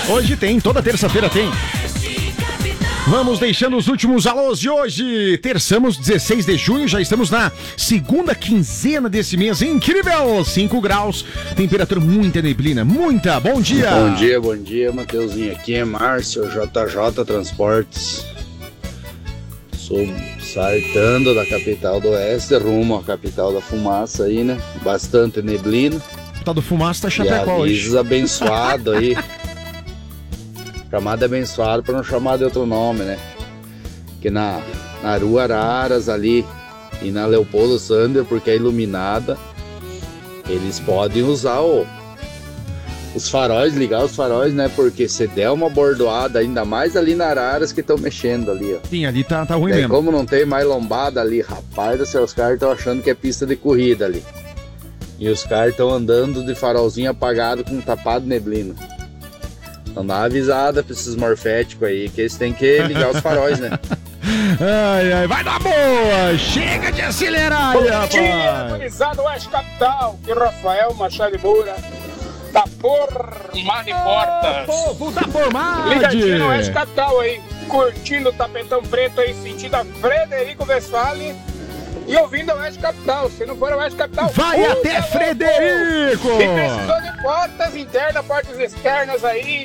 Hoje tem, toda terça-feira tem. Vamos deixando os últimos alôs de hoje. Terçamos 16 de junho, já estamos na segunda quinzena desse mês. Incrível! 5 graus, temperatura muita neblina, muita. Bom dia! Bom dia, Mateuzinho. Aqui é Márcio, JJ Transportes. Sou sartando da capital do oeste, rumo à capital da fumaça aí, né? Bastante neblina. Tá do fumaça, tá Chapecó hoje. Avisos abençoado aí. Chamada abençoado para não chamar de outro nome, né? Que na Rua Araras ali e na Leopoldo Sander, porque é iluminada, eles podem usar os faróis, ligar os faróis, né? Porque se der uma bordoada, ainda mais ali na Araras que estão mexendo ali, ó. Sim, ali tá ruim mesmo. Como não tem mais lombada ali, rapaz, os caras estão achando que é pista de corrida ali. E os caras estão andando de farolzinho apagado com tapado neblina. Então dá uma avisada pra esses morféticos aí, que eles têm que ligar os faróis, né? Ai, vai dar boa! Chega de acelerar aí, rapaz! Bom dia, gurizada Oeste Capital, que o Rafael Machado de Moura tá formado em portas. Povo da formada! Ligadinho no Oeste Capital aí, curtindo o tapetão preto aí, sentindo a Frederico Westphalen e ouvindo a Oeste Capital. Se não for a Oeste Capital, vai até Frederico! Se precisou de portas internas, portas externas aí,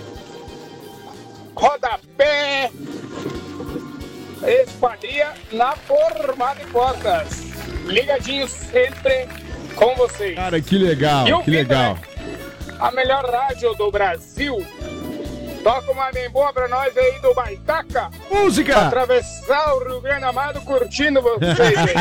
rodapé, espadinha na formada em portas. Ligadinho sempre com vocês. Cara, que legal, e que legal. Né, a melhor rádio do Brasil. Toca uma bem boa pra nós aí do Baitaca. Música! Atravessar o Rio Grande Amado curtindo vocês aí.